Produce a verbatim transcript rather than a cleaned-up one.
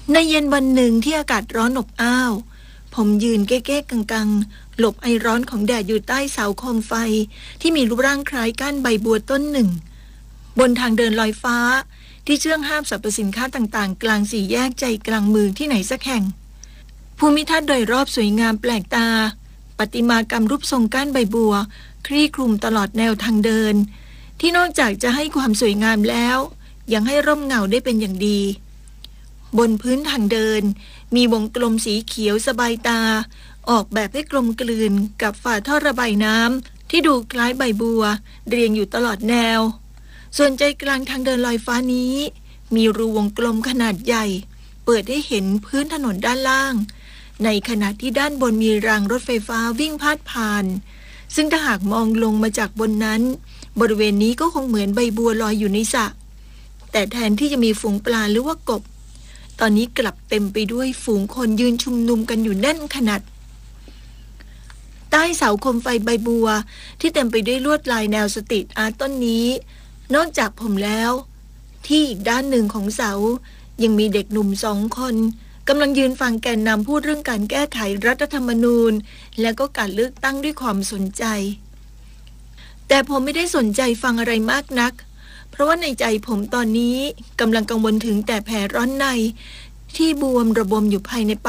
ในเย็นวันหนึ่งที่อากาศร้อนอบอ้าวผมยืนเก้ๆกังๆหลบไอร้อนของแดดอยู่ใต้เสาโคมไฟที่มีรูปร่างคล้ายก้านใบบัวต้นหนึ่งบนทางเดินลอยฟ้าที่เชื่องห้ามสรรพสินค้าต่างๆกลางสี่แยกใจกลางเมืองที่ไหนสักแห่งภูมิทัศน์โดยรอบสวยงามแปลกตาประติมากรรมรูปทรงก้านใบบัวคลี่คลุมตลอดแนวทางเดินที่นอกจากจะให้ความสวยงามแล้วยังให้ร่มเงาได้เป็นอย่างดีบนพื้นทางเดินมีวงกลมสีเขียวสบายตาออกแบบให้กลมกลืนกับฝาท่อระบายน้ำที่ดูคล้ายใบบัวเรียงอยู่ตลอดแนวส่วนใจกลางทางเดินลอยฟ้านี้มีรูวงกลมขนาดใหญ่เปิดให้เห็นพื้นถนนด้านล่างในขณะที่ด้านบนมีรางรถไฟฟ้าวิ่งพาดผ่านซึ่งถ้าหากมองลงมาจากบนนั้นบริเวณนี้ก็คงเหมือนใบบัวลอยอยู่ในสระแต่แทนที่จะมีฝูงปลาหรือว่ากบตอนนี้กลับเต็มไปด้วยฝูงคนยืนชุมนุมกันอยู่แน่นขนาดใต้เสาโคมไฟใบบัวที่เต็มไปด้วยลวดลายแนวสตรีทอาร์ตต้นนี้นอกจากผมแล้วที่อีกด้านหนึ่งของเสายังมีเด็กหนุ่มสองคนกำลังยืนฟังแกนนำพูดเรื่องการแก้ไขรัฐธรรมนูญและก็การเลือกตั้งด้วยความสนใจแต่ผมไม่ได้สนใจฟังอะไรมากนักเพราะว่าในใจผมตอนนี้กำลังกังวลถึงแต่แผลร้อนในที่บวมระบมอยู่ภายใน